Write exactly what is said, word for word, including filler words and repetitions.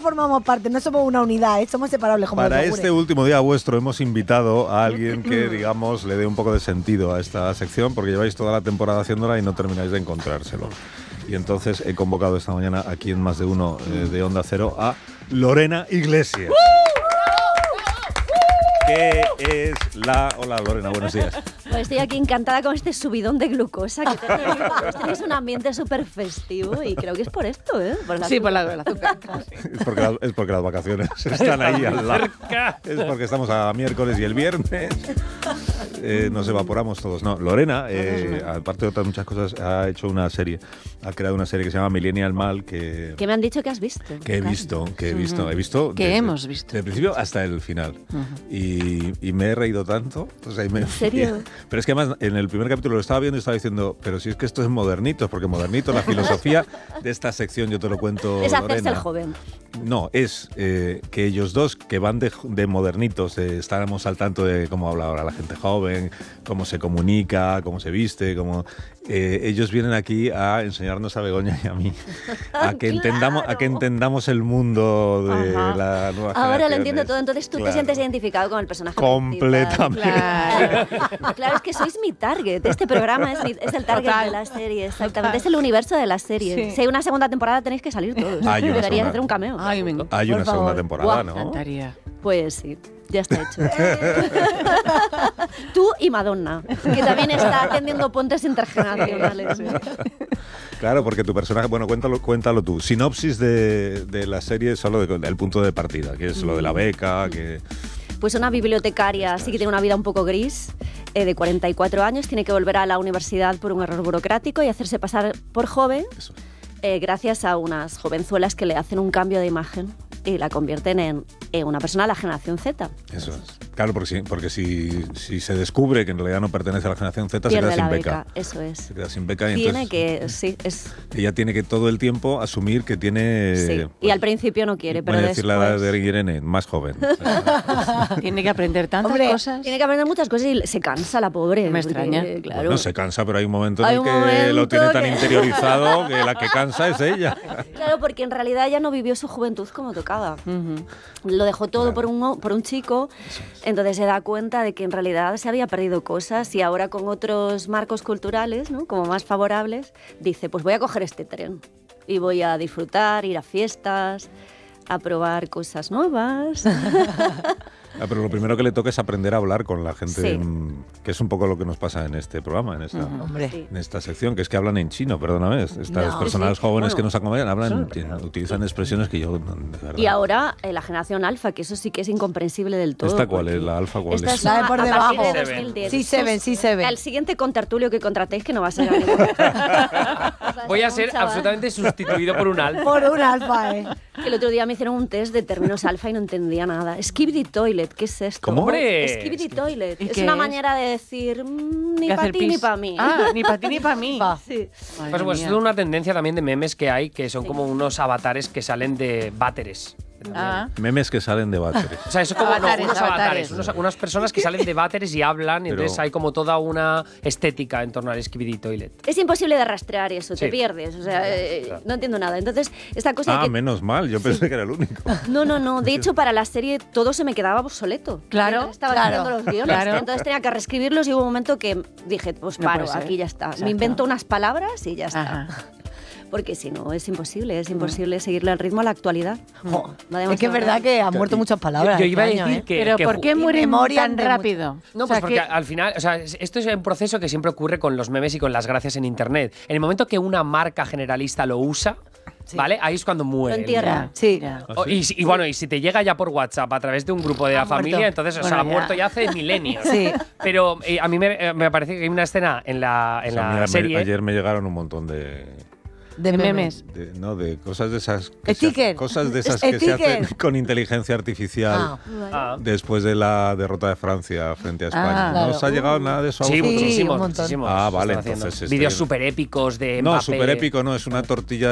formamos parte, no somos una unidad, ¿eh? Somos separables como Para los este último día vuestro hemos invitado a alguien que, digamos, le dé un poco de sentido a esta sección, porque lleváis toda la temporada haciéndola y no termináis de encontrárselo. Y entonces he convocado esta mañana aquí en Más de Uno eh, de Onda Cero a Lorena Iglesias. ¿Qué es la...? Hola, Lorena, buenos días. Pues estoy aquí encantada con este subidón de glucosa que tenéis. Tenéis un ambiente súper festivo y creo que es por esto, ¿eh? Por sí, por la, el azúcar. Es porque, las, es porque las vacaciones están ahí al lado. Es porque estamos a miércoles y el viernes eh, nos evaporamos todos. No, Lorena, eh, aparte de otras muchas cosas, ha hecho una serie, ha creado una serie que se llama Millennial Mal, que... Que me han dicho que has visto. Que he visto, que he visto. He visto que desde, hemos visto. Desde el principio hasta el final. Uh-huh. y, y me he reído tanto. Pues ahí me, ¿En serio? Pero es que además en el primer capítulo lo estaba viendo y estaba diciendo, pero si es que esto es Modernitos, porque Modernitos, la filosofía de esta sección, yo te lo cuento, es hacerse Lorena. El joven. No, es eh, que ellos dos, que van de, de modernitos, eh, estábamos al tanto de cómo habla ahora la gente joven, cómo se comunica, cómo se viste, cómo... Eh, ellos vienen aquí a enseñarnos a Begoña y a mí a que, ¡Claro! entendamos, a que entendamos el mundo de Ajá. la nueva generación. Ahora lo entiendo todo, entonces tú claro. te sientes identificado con el personaje. Completamente. Claro. Claro, es que sois mi target. Este programa es, mi, es el target Total. De la serie, exactamente. Total. Es el universo de la serie. Sí. Si hay una segunda temporada tenéis que salir todos. Deberías segunda. Hacer un cameo. Ay, me hay una Por segunda favor. temporada, Wow. ¿no? Encantaría. Pues sí. Ya está hecho. Tú y Madonna, que también está atendiendo puentes intergeneracionales. Claro, porque tu personaje, bueno, cuéntalo, cuéntalo tú. Sinopsis de, de la serie, solo de, del punto de partida, que es lo de la beca, que... Pues una bibliotecaria, sí que tiene una vida un poco gris, eh, de cuarenta y cuatro años, tiene que volver a la universidad por un error burocrático y hacerse pasar por joven, eh, gracias a unas jovenzuelas que le hacen un cambio de imagen y la convierten en, en una persona de la generación Z. Eso es. Claro, porque, si, porque si, si se descubre que en realidad no pertenece a la generación Z, pierde se queda la sin beca. beca. Eso es. Se queda sin beca y tiene entonces, que, sí, es... Ella tiene que todo el tiempo asumir que tiene... Sí, pues, y al principio no quiere, pero voy a después... decir la edad de Irene, más joven. Tiene que aprender tantas Hombre, cosas. Tiene que aprender muchas cosas y se cansa la pobre. Me porque, extraña. Claro. Bueno, se cansa, pero hay un momento en Hay el un que momento lo tiene tan que... interiorizado que la que cansa es ella. Claro, porque en realidad ella no vivió su juventud como tocaba. Uh-huh. Lo dejó todo Claro. por, un, por un chico, entonces se da cuenta de que en realidad se había perdido cosas y ahora con otros marcos culturales, ¿no?, como más favorables, dice, pues voy a coger este tren y voy a disfrutar, ir a fiestas, a probar cosas nuevas. Ah, pero lo primero que le toca es aprender a hablar con la gente, Sí. en, que es un poco lo que nos pasa en este programa, en esta, Uh-huh. Hombre. Sí. en esta sección, que es que hablan en chino, perdóname. Estas No. personas Sí, sí. jóvenes Bueno, que nos acompañan hablan, son- tienen- utilizan expresiones que yo, de verdad. Y ahora eh, la generación alfa, que eso sí que es incomprensible del todo. ¿Esta cuál porque es? ¿La alfa cuál Esta es? es La de una por a partir debajo. de dos mil diez. Sí se ven, sí se ven. Al siguiente contertulio que contratéis, que no va a ser a ningún... Voy a un ser chaval absolutamente sustituido por un alfa. Por un alfa, ¿eh? Que el otro día me hicieron un test de términos alfa y no entendía nada. Skibidi toilet, ¿qué es esto? ¿Cómo? ¡Hombre! Skibidi toilet. ¿Y Es qué una es? manera de decir mm, ni De para hacer ti ni pis. para mí. Ah, ni para ti ni para mí. Pa. Sí. Madre Pues, pues mía. es una tendencia también de memes que hay, que son Sí. como unos avatares que salen de váteres. Ah. Memes que salen de váteres. O sea, eso es como no, Avatares, unos avatares, avatares. unos- unas personas que salen de váteres y hablan, y Pero- entonces hay como toda una estética en torno al Skibidi Toilet. Es imposible de rastrear eso, te Sí. pierdes. O sea, eh, claro. no entiendo nada. Entonces, esta cosa Ah, que... menos mal, yo pensé que era el único. No, no, no. De hecho, para la serie todo se me quedaba obsoleto. Claro, Mientras estaba claro, haciendo los guiones. claro. Entonces tenía que reescribirlos y hubo un momento que dije, pues No paro, puede ser. aquí ya está. Exacto. Me invento unas palabras y ya está. Ajá. Porque si no, es imposible, es imposible seguirle el ritmo a la actualidad. Jo, va Es que es demasiado verdad rápido. que han muerto muchas palabras. Yo, yo iba a este decir año, ¿eh? que... Pero que ¿por ju- qué mueren memoria tan de mucho- rápido? No, O pues sea, porque que- al final, o sea, esto es un proceso que siempre ocurre con los memes y con las gracias en Internet. En el momento que una marca generalista lo usa, Sí. ¿vale? Ahí es cuando muere. Lo el entierra. meme. Sí. Ya. O- y, si- y bueno, y si te llega ya por WhatsApp a través de un grupo de Ha la familia, muerto. entonces, o Bueno, sea, ha ya. muerto ya hace milenios. Sí. Pero eh, a mí me, eh, me parece que hay una escena en la, en O sea, la mira, me- serie. ayer me llegaron un montón de... De De memes. memes. de- no, de cosas de esas que se, Sticker. cosas de esas Es- que se hacen sticker. con inteligencia artificial Ah. Ah. después de la derrota de Francia frente a España. Ah, ¿No claro. os ha llegado nada de eso a Sí, vosotros? Sí, muchísimos, un montón. muchísimos. Ah, se vale, están haciendo. entonces este- Vídeos súper épicos de No, Mbappé. súper épico no, es una tortilla